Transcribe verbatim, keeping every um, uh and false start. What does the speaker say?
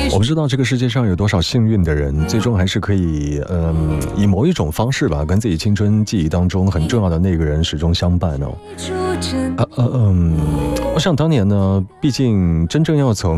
我不知道这个世界上有多少幸运的人，最终还是可以，嗯，以某一种方式吧，跟自己青春记忆当中很重要的那个人始终相伴哦。啊呃嗯，我想当年呢，毕竟真正要从